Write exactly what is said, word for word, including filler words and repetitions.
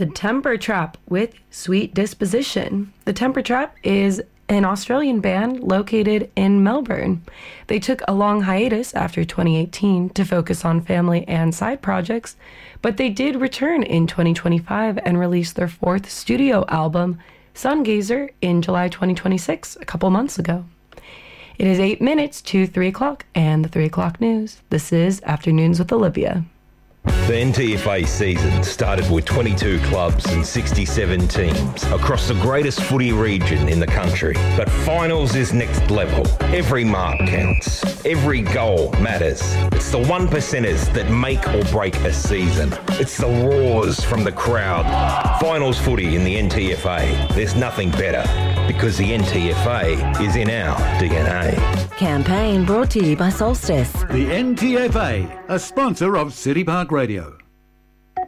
The Temper Trap with Sweet Disposition. The Temper Trap is an Australian band located in Melbourne. They took a long hiatus after twenty eighteen to focus on family and side projects, but they did return in twenty twenty-five and release their fourth studio album, Sungazer, in July twenty twenty-six, a couple months ago. It is eight minutes to three o'clock and the three o'clock news. This is Afternoons with Olivia. The N T F A season started with twenty-two clubs and sixty-seven teams across the greatest footy region in the country. But finals is next level. Every mark counts. Every goal matters. It's the one percenters that make or break a season. It's the roars from the crowd. Finals footy in the N T F A. There's nothing better because the N T F A is in our D N A. Campaign brought to you by Solstice. The N T F A, a sponsor of City Park Radio.